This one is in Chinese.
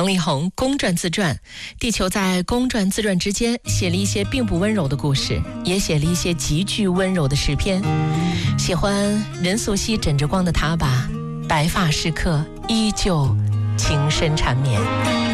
王力宏公传自传，地球在公传自传之间写了一些并不温柔的故事，也写了一些极具温柔的诗篇。喜欢任素汐枕着光的他吧，白发时刻依旧情深缠绵。